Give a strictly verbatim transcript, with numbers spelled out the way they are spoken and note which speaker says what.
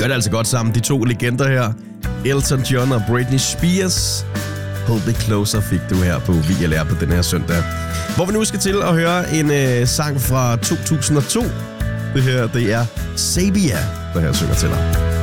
Speaker 1: gør det altså godt sammen. De to legender her, Elton John og Britney Spears. Hold Me Closer fik du her på V L R på den her søndag. Hvor vi nu skal til at høre en øh, sang fra to tusind og to. Det her, det er Sabia, der her synger til dig.